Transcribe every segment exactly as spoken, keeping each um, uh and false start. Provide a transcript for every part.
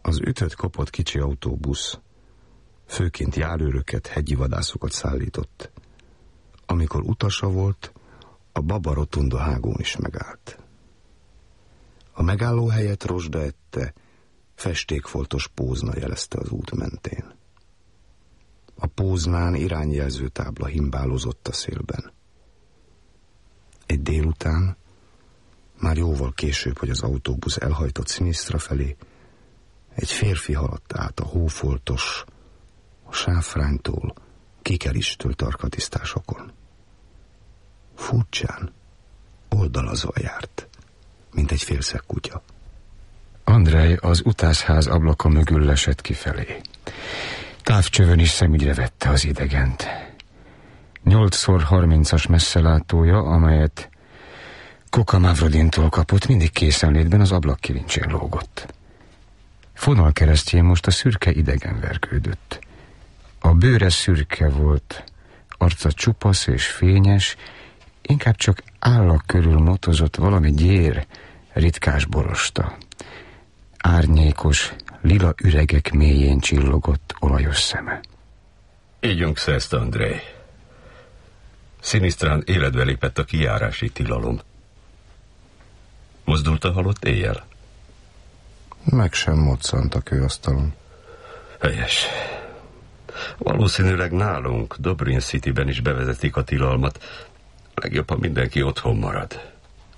Az ütött-kopott kicsi autóbusz főként járőröket, hegyi vadászokat szállított. Amikor utasa volt, a Baba Rotunda hágón is megállt. A megállóhelyet rozsda ette, festékfoltos pózna jelezte az út mentén. A póznán irányjelző tábla himbálozott a szélben. Egy délután, már jóval később, hogy az autóbusz elhajtott Sinistra felé, egy férfi haladt át a hófoltos, a sáfránytól, kikeristől tarkatisztásokon. Furcsán, oldalazva járt, mint egy félszeg kutya. Andrej az utászház ablaka mögül lesett kifelé. Távcsövön is szemügyre vette az idegent. nyolc harmincas messzelátója, amelyet Koka Mavrodintól kapott, mindig készenlétben az ablakkilincsén lógott. Fonalkeresztjén most a szürke idegen vergődött. A bőre szürke volt, arca csupasz és fényes, inkább csak állak körül motozott valami gyér, ritkás borosta. Árnyékos, lila üregek mélyén csillogott olajos szeme. Ígyunk szeszt, Andrej. Sinistrán életbe lépett a kijárási tilalom. Mozdult a halott éjjel? Meg sem moccant a kőasztalon. Helyes. Valószínűleg nálunk, Dobrin Cityben is bevezetik a tilalmat. Legjobb, ha mindenki otthon marad.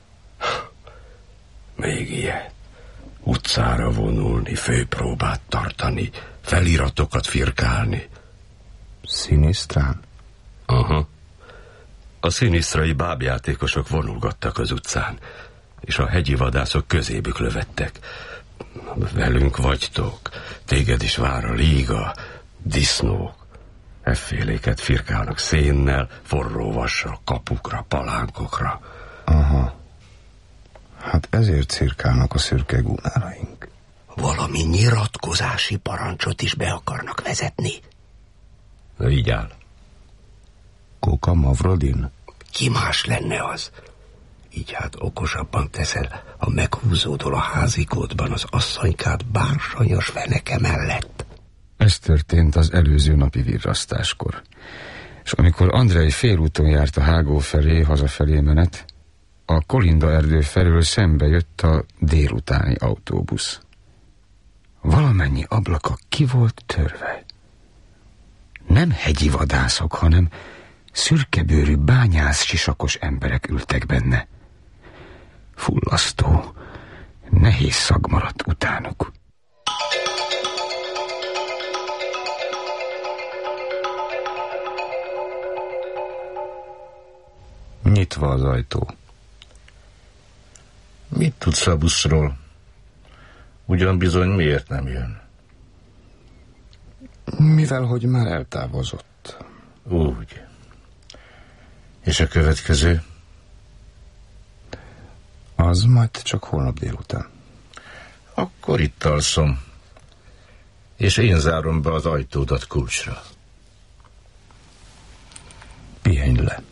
Még ilyen. Utcára vonulni, főpróbát tartani, feliratokat firkálni. Sinistrán? Aha. A szinisztrai bábjátékosok vonulgattak az utcán, és a hegyi vadászok közébük lövettek. Velünk vagytok, téged is vár a liga, disznók. Efféléket firkálnak szénnel, forró vassal, kapukra, palánkokra. Aha. Hát ezért cirkálnak a szürke gunáraink. Valami nyilatkozási parancsot is be akarnak vezetni. Na, így áll. Koka Mavrodin? Ki más lenne az? Így hát okosabban teszel, ha meghúzódol a házikódban az asszonykád bársonyos feneke mellett. Ez történt az előző napi virrasztáskor. És amikor Andrej félúton járt a hágó felé, hazafelé menet, a Kolinda erdő felől szembe jött a délutáni autóbusz. Valamennyi ablaka ki volt törve. Nem hegyi vadászok, hanem szürkebőrű bányász sisakos emberek ültek benne. Fullasztó, nehéz szag maradt utánuk. Nyitva az ajtó. Mit tudsz a buszról? Ugyan bizony miért nem jön? Mivel, hogy már eltávozott. Úgy. És a következő? Az majd csak holnap délután. Akkor itt alszom. És én zárom be az ajtódat kulcsra. Pihenj le.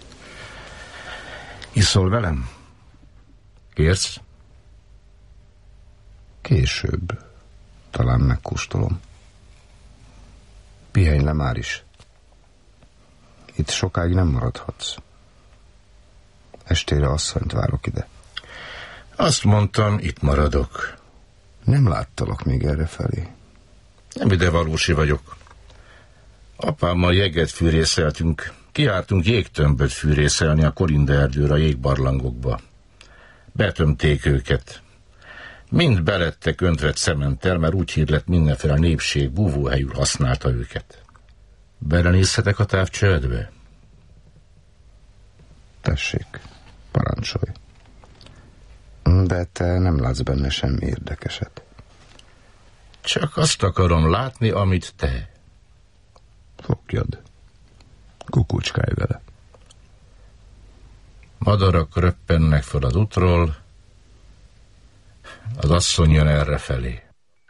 Iszol velem? Kérsz? Később. Talán megkóstolom. Pihenj le már is. Itt sokáig nem maradhatsz. Estére asszonyt várok ide. Azt mondtam, itt maradok. Nem láttalak még errefelé. Nem ide valósi vagyok. Apámmal jeget fűrészeltünk. Kijártunk jégtömböt fűrészelni a Kolinda erdőre, a jégbarlangokba. Betömték őket. Mind belettek öntve cementtel, mert úgy hír lett mindenféle népség búvóhelyül használta őket. Belenézhetek a távcsődbe? Tessék, parancsolj. De te nem látsz benne semmi érdekeset. Csak azt akarom látni, amit te. Fogjad. Kukucskálj vele. Madarak röppennek fel az útról, az asszony jön errefelé.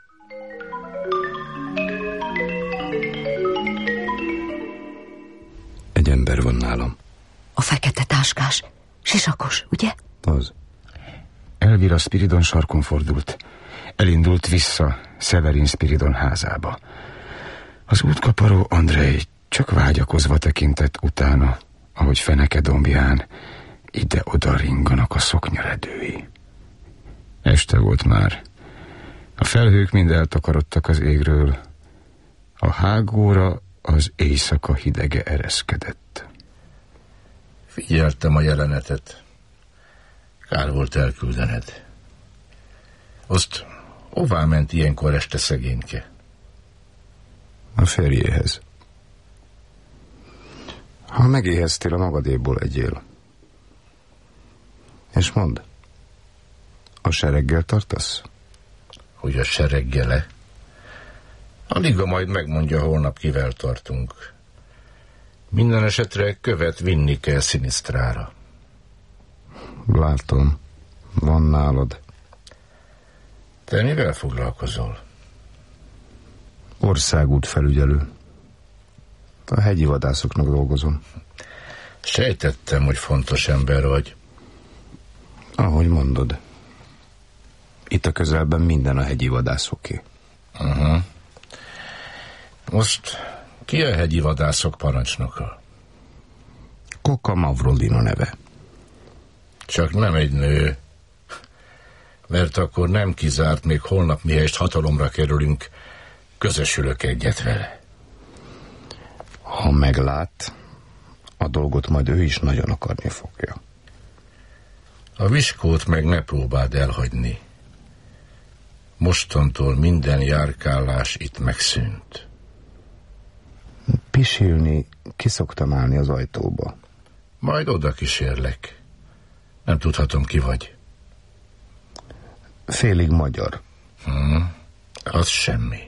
Egy ember van nálam. A fekete táskás, sisakos, ugye? Az. Elvira Spiridon sarkon fordult. elindult vissza Severin Spiridon házába. Az útkaparó Andrej csak vágyakozva tekintett utána, ahogy feneke dombján ide-oda ringanak a szoknyaredői. Este volt már. A felhők mind eltakarodtak az égről. A hágóra az éjszaka hidege ereszkedett. Figyeltem a jelenetet. Kár volt elküldened. Azt hová ment ilyenkor este szegényke? A férjéhez. Ha megéheztél, a magadéból egyél. És mondd, a sereggel tartasz? Hogy a sereggele? A liga majd megmondja, holnap kivel tartunk. Minden esetre követ vinni kell Sinisztrára. Látom, van nálad. Te mivel foglalkozol? Országút felügyelő. A hegyi vadászoknak dolgozom. Sejtettem, hogy fontos ember vagy. Ahogy mondod. Itt a közelben minden a hegyi vadászoké. Uh-huh. Most ki a hegyi vadászok parancsnoka? Koka Mavrodina neve. Csak nem egy nő. Mert akkor nem kizárt, még holnap mihelyest hatalomra kerülünk, közösülök egyet vele. Ha meglát, a dolgot majd ő is nagyon akarni fogja. A viskót meg ne próbáld elhagyni. Mostantól minden járkálás itt megszűnt. Pisilni ki szoktam állni az ajtóba. Majd oda kísérlek. Nem tudhatom, ki vagy. Félig magyar. Hmm, az semmi.